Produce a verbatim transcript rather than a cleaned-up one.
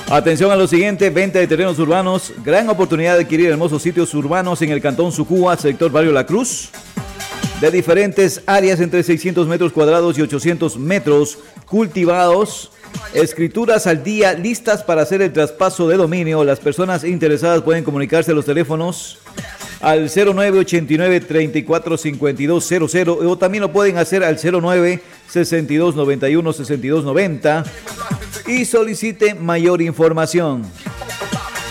Atención a lo siguiente, venta de terrenos urbanos, gran oportunidad de adquirir hermosos sitios urbanos en el Cantón Sucúa, sector Barrio La Cruz, de diferentes áreas entre seiscientos metros cuadrados y ochocientos metros cultivados, escrituras al día listas para hacer el traspaso de dominio. Las personas interesadas pueden comunicarse a los teléfonos al cero nueve ochenta y nueve treinta y cuatro cincuenta y dos cero cero o también lo pueden hacer al cero nueve sesenta y dos noventa y uno sesenta y dos noventa y solicite mayor información.